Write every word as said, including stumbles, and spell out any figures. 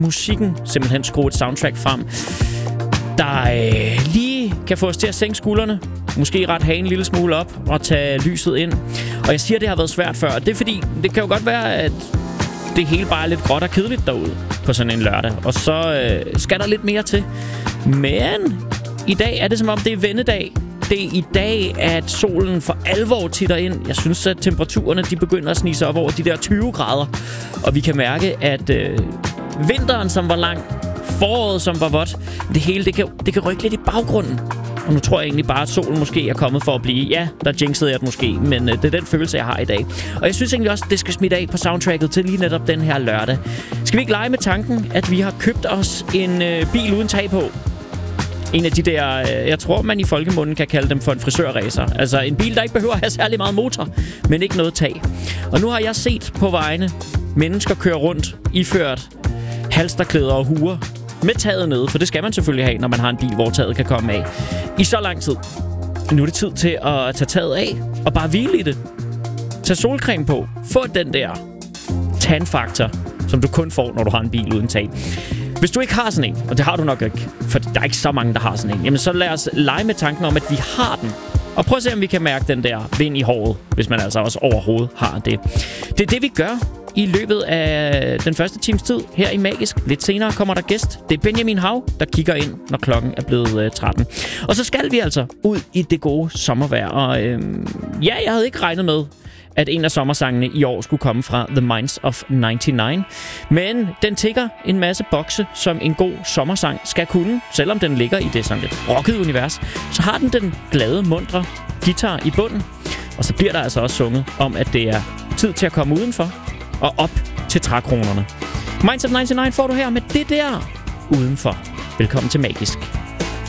musikken simpelthen skrue et soundtrack frem, der øh, lige kan få os til at sænke skuldrene, måske ret have en lille smule op og tage lyset ind. Og jeg siger, at det har været svært før. Det er fordi, det kan jo godt være, at det hele bare er lidt gråt og kedeligt derude på sådan en lørdag. Og så øh, skal der lidt mere til. Men i dag er det som om, det er vendedag. Det er i dag, at solen for alvor titter ind. Jeg synes, at temperaturerne de begynder at snige sig op over de der tyve grader. Og vi kan mærke, at øh, vinteren, som var lang, foråret, som var vådt, det hele det kan, det kan rykke lidt i baggrunden. Og nu tror jeg egentlig bare, at solen måske er kommet for at blive. Ja, der jinxede jeg det måske, men øh, det er den følelse, jeg har i dag. Og jeg synes egentlig også, at det skal smitte af på soundtracket til lige netop den her lørdag. Skal vi ikke lege med tanken, at vi har købt os en øh, bil uden tag på? En af de der, øh, jeg tror, man i folkemunden kan kalde dem for en frisørracer. Altså en bil, der ikke behøver at have særlig meget motor, men ikke noget tag. Og nu har jeg set på vejene mennesker køre rundt, iført halsterklæder og huer med taget nede, for det skal man selvfølgelig have, når man har en bil, hvor taget kan komme af. I så lang tid. Nu er det tid til at tage taget af og bare hvile i det. Tag solcreme på. Få den der tan-faktor, som du kun får, når du har en bil uden tag. Hvis du ikke har sådan en, og det har du nok ikke, for der er ikke så mange, der har sådan en, jamen så lad os lege med tanken om, at vi har den. Og prøv at se, om vi kan mærke den der vind i håret, hvis man altså også overhovedet har det. Det er det, vi gør i løbet af den første times tid her i Magisk. Lidt senere kommer der gæst. Det er Benjamin Hav, der kigger ind, når klokken er blevet øh, tretten. Og så skal vi altså ud i det gode sommervejr. Og øh, ja, jeg havde ikke regnet med, at en af sommersangene i år skulle komme fra The Minds of nioghalvfems. Men den tikker en masse bokse, som en god sommersang skal kunne. Selvom den ligger i det sådan lidt rocket univers, så har den den glade, muntre guitar i bunden. Og så bliver der altså også sunget om, at det er tid til at komme udenfor og op til trækronerne. Minds of nioghalvfems får du her med det der udenfor. Velkommen til Magisk.